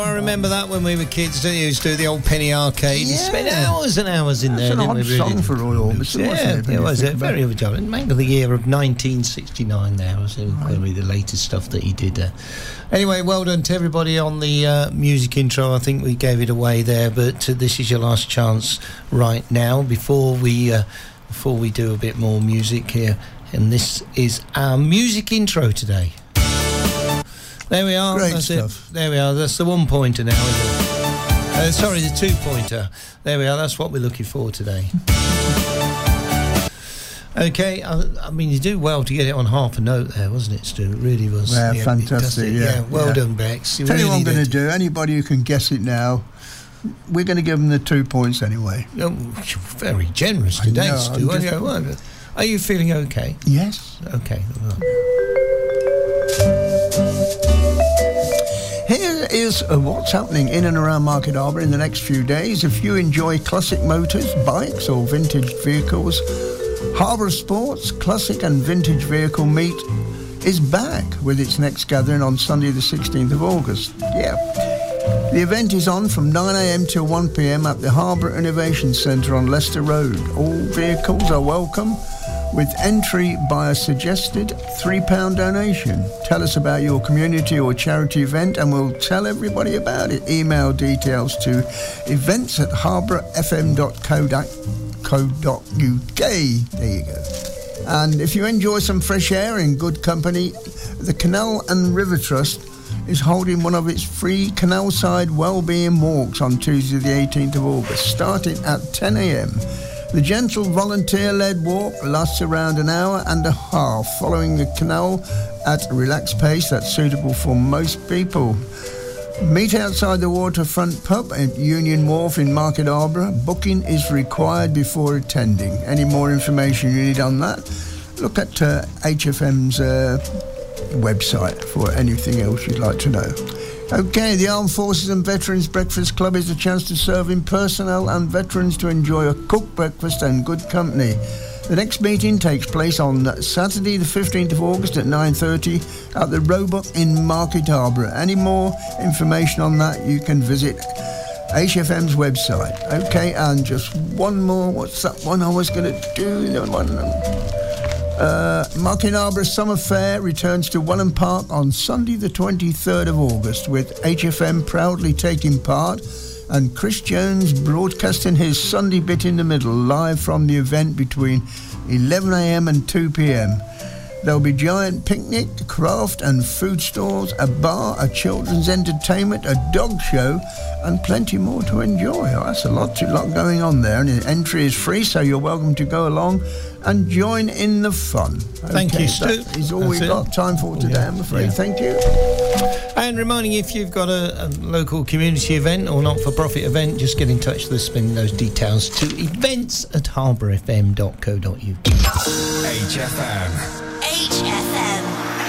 I remember that when we were kids, didn't you? Used to do the old penny arcade and spend hours and hours in there. It's an odd song for Roy Orbison, wasn't it? It was very original. Maybe the year of 1969 there was probably the latest stuff that he did there. Anyway, well done to everybody on the music intro. I think we gave it away there, but this is your last chance right now before we do a bit more music here. And this is our music intro today. There we are. Great That's stuff. it. There we are. That's the 1-pointer now, isn't it? Sorry, the 2-pointer. There we are. That's what we're looking for today. Okay. I mean, you do well to get it on half a note there, wasn't it, Stu? It really was. Yeah, fantastic. Yeah, well done, Bex. Tell you what I'm going to do. Anybody who can guess it now, we're going to give them the 2 points anyway. Oh, you're very generous today, Stu. Are you feeling okay? Yes. Okay. Here is what's happening in and around Market Harbour in the next few days. If you enjoy classic motors, bikes or vintage vehicles, Harbour Sports Classic and Vintage Vehicle Meet is back with its next gathering on Sunday the 16th of August. Yeah. The event is on from 9 a.m. till 1 p.m. at the Harbour Innovation Centre on Leicester Road. All vehicles are welcome, with entry by a suggested £3 donation. Tell us about your community or charity event and we'll tell everybody about it. Email details to events@harbourfm.co.uk. There you go. And if you enjoy some fresh air in good company, the Canal and River Trust is holding one of its free canal-side wellbeing walks on Tuesday the 18th of August, starting at 10 a.m. The gentle volunteer-led walk lasts around an hour and a half, following the canal at a relaxed pace that's suitable for most people. Meet outside the Waterfront Pub at Union Wharf in Market Harbour. Booking is required before attending. Any more information you need on that, look at HFM's website for anything else you'd like to know. Okay, the Armed Forces and Veterans Breakfast Club is a chance to serve in personnel and veterans to enjoy a cooked breakfast and good company. The next meeting takes place on Saturday the 15th of August at 9:30 at the Roebuck in Market Harbour. Any more information on that, you can visit HFM's website. Okay, and just one more. What's that one I was going to do? Market Harbour Summer Fair returns to Welland Park on Sunday the 23rd of August, with HFM proudly taking part and Chris Jones broadcasting his Sunday bit in the middle live from the event between 11 a.m. and 2 p.m. There'll be giant picnic, craft and food stalls, a bar, a children's entertainment, a dog show and plenty more to enjoy. Oh, that's a lot going on there, and the entry is free, so you're welcome to go along and join in the fun. Thank you, Stu. That is all we've got time for today, I'm afraid. Yeah. Thank you. And reminding you, if you've got a local community event or not-for-profit event, just get in touch with us, send those details to events@harbourfm.co.uk. HFM.